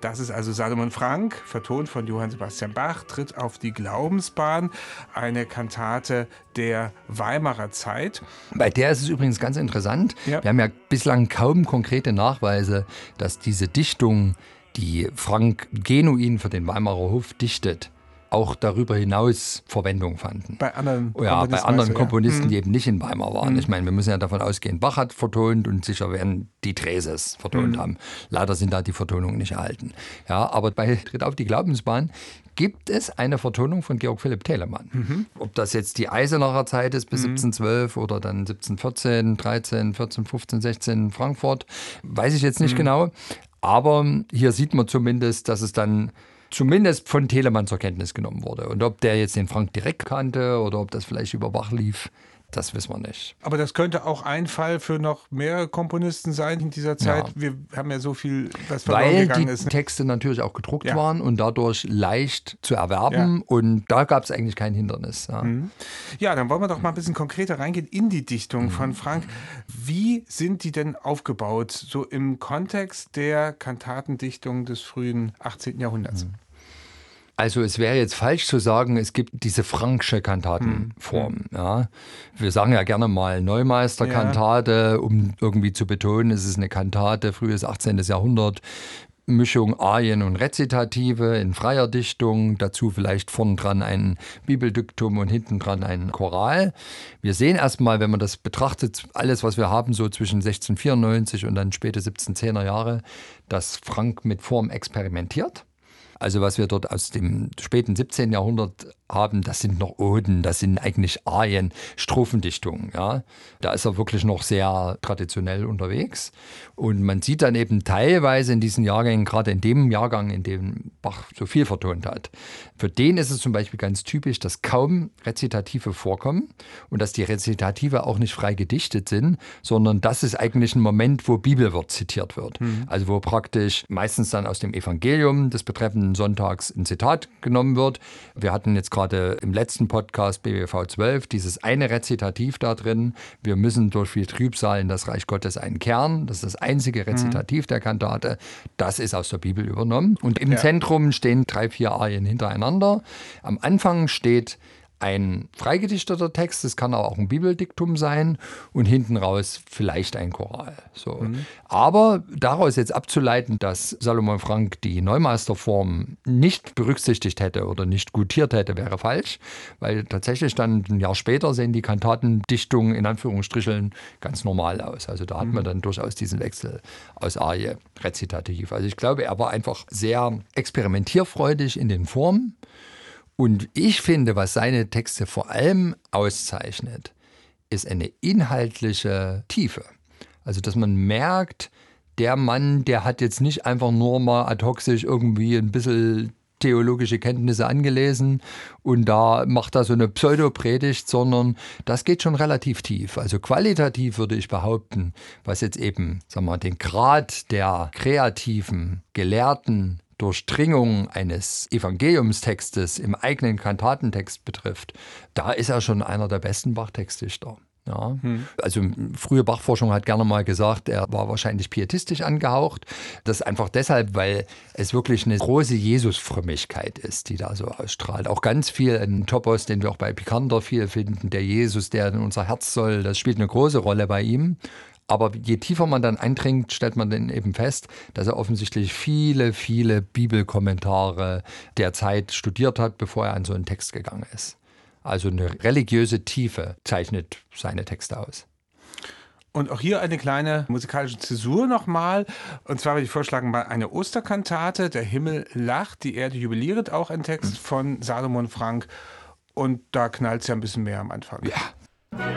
Das ist also Salomon Frank, vertont von Johann Sebastian Bach, tritt auf die Glaubensbahn, eine Kantate der Weimarer Zeit. Bei der ist es übrigens ganz interessant. Ja. Wir haben ja bislang kaum konkrete Nachweise, dass diese Dichtung, die Frank genuin für den Weimarer Hof dichtet, auch darüber hinaus Verwendung fanden. Bei anderen Komponisten, die eben nicht in Weimar waren. Ich meine, wir müssen ja davon ausgehen, Bach hat vertont und sicher werden die Dreses vertont haben. Leider sind da die Vertonungen nicht erhalten. Ja, aber bei Tritt auf die Glaubensbahn gibt es eine Vertonung von Georg Philipp Telemann. Ob das jetzt die Eisenacher Zeit ist bis 1712 oder dann 1714, 13, 14, 15, 16 in Frankfurt, weiß ich jetzt nicht genau. Aber hier sieht man zumindest, dass es dann zumindest von Telemann zur Kenntnis genommen wurde. Und ob der jetzt den Frank direkt kannte oder ob das vielleicht über Bach lief, das wissen wir nicht. Aber das könnte auch ein Fall für noch mehrere Komponisten sein in dieser Zeit. Ja. Wir haben ja so viel, was verloren gegangen ist. Weil die Texte natürlich auch gedruckt waren und dadurch leicht zu erwerben. Ja. Und da gab es eigentlich kein Hindernis. Ja. Ja, dann wollen wir doch mal ein bisschen konkreter reingehen in die Dichtung von Frank. Wie sind die denn aufgebaut, so im Kontext der Kantatendichtung des frühen 18. Jahrhunderts? Also es wäre jetzt falsch zu sagen, es gibt diese Franksche Kantatenform. Ja. Wir sagen ja gerne mal Neumeisterkantate, um irgendwie zu betonen, es ist eine Kantate, frühes 18. Jahrhundert, Mischung Arien und Rezitative in freier Dichtung, dazu vielleicht vorn dran ein Bibeldiktum und hinten dran ein Choral. Wir sehen erstmal, wenn man das betrachtet, alles, was wir haben, so zwischen 1694 und dann späte 1710er Jahre, dass Frank mit Form experimentiert. Also was wir dort aus dem späten 17. Jahrhundert haben, das sind noch Oden, das sind eigentlich Arien, Strophendichtungen. Ja. Da ist er wirklich noch sehr traditionell unterwegs. Und man sieht dann eben teilweise in diesen Jahrgängen, gerade in dem Jahrgang, in dem Bach so viel vertont hat, für den ist es zum Beispiel ganz typisch, dass kaum Rezitative vorkommen und dass die Rezitative auch nicht frei gedichtet sind, sondern das ist eigentlich ein Moment, wo Bibelwort zitiert wird. Also wo praktisch meistens dann aus dem Evangelium des betreffenden Sonntags ein Zitat genommen wird. Wir hatten jetzt gerade im letzten Podcast BWV 12 dieses eine Rezitativ da drin. Wir müssen durch viel Trübsal in das Reich Gottes einkehren. Das ist das einzige Rezitativ der Kantate. Das ist aus der Bibel übernommen. Und im Zentrum stehen 3, 4 Arien hintereinander. Am Anfang steht ein freigedichteter Text, das kann auch ein Bibeldiktum sein und hinten raus vielleicht ein Choral. So. Aber daraus jetzt abzuleiten, dass Salomon Frank die Neumeisterform nicht berücksichtigt hätte oder nicht gutiert hätte, wäre falsch, weil tatsächlich dann ein Jahr später sehen die Kantatendichtungen in Anführungsstrichen ganz normal aus. Also da hat man dann durchaus diesen Wechsel aus Arie, Rezitativ. Also ich glaube, er war einfach sehr experimentierfreudig in den Formen. Und ich finde, was seine Texte vor allem auszeichnet, ist eine inhaltliche Tiefe. Also, dass man merkt, der Mann, der hat jetzt nicht einfach nur mal ad hoc sich irgendwie ein bisschen theologische Kenntnisse angelesen und da macht er so eine Pseudopredigt, sondern das geht schon relativ tief. Also qualitativ würde ich behaupten, was jetzt eben, sagen wir mal, den Grad der kreativen, gelehrten Durchdringung eines Evangeliumstextes im eigenen Kantatentext betrifft, da ist er schon einer der besten Bach-Textdichter. Ja. Also frühe Bach-Forschung hat gerne mal gesagt, er war wahrscheinlich pietistisch angehaucht. Das einfach deshalb, weil es wirklich eine große Jesusfrömmigkeit ist, die da so ausstrahlt. Auch ganz viel ein Topos, den wir auch bei Picander viel finden, der Jesus, der in unser Herz soll, das spielt eine große Rolle bei ihm. Aber je tiefer man dann eindringt, stellt man dann eben fest, dass er offensichtlich viele, viele Bibelkommentare der Zeit studiert hat, bevor er an so einen Text gegangen ist. Also eine religiöse Tiefe zeichnet seine Texte aus. Und auch hier eine kleine musikalische Zäsur nochmal. Und zwar würde ich vorschlagen, mal eine Osterkantate, Der Himmel lacht, die Erde jubiliert, auch ein Text von Salomon Frank. Und da knallt es ja ein bisschen mehr am Anfang. Ja.